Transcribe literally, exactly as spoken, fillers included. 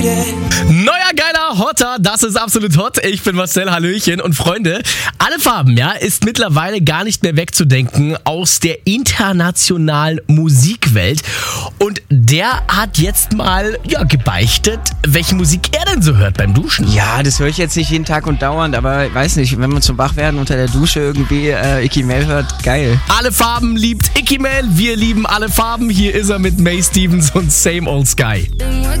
Neuer geiler Hotter, das ist absolut hot. Ich bin Marcel, Hallöchen. Und Freunde, Alle Farben, ja, ist mittlerweile gar nicht mehr wegzudenken aus der internationalen Musikwelt. Und der hat jetzt mal, ja, gebeichtet, welche Musik er denn so hört beim Duschen. Ja, das höre ich jetzt nicht jeden Tag und dauernd, aber ich weiß nicht, wenn man zum Wachwerden unter der Dusche irgendwie äh, Icky Mail hört, geil. Alle Farben liebt Icky Mail, wir lieben alle Farben. Hier ist er mit May Stevens und Same Old Sky.